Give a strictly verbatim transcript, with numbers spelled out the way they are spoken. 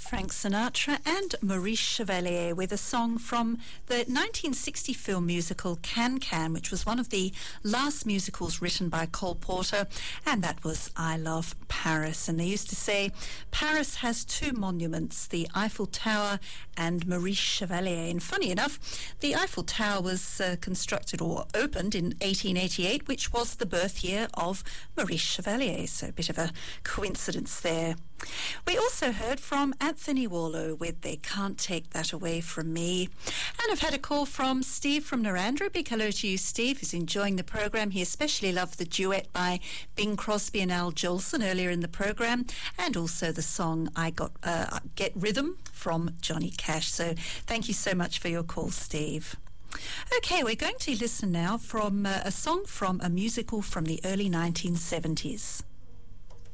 Frank Sinatra and Maurice Chevalier with a song from the nineteen sixty film musical Can Can, which was one of the last musicals written by Cole Porter, and that was I Love Paris. And they used to say Paris has two monuments, the Eiffel Tower and Maurice Chevalier. And funny enough, the Eiffel Tower was uh, constructed or opened in eighteen eighty-eight, which was the birth year of Maurice Chevalier, so a bit of a coincidence there. We also heard from Anthony Warlow with They Can't Take That Away From Me. And I've had a call from Steve from Narandra. Big hello to you, Steve, who's enjoying the programme. He especially loved the duet by Bing Crosby and Al Jolson earlier in the programme, and also the song I Got uh, Get Rhythm from Johnny Cash. So thank you so much for your call, Steve. Okay, we're going to listen now from uh, a song from a musical from the early nineteen seventies.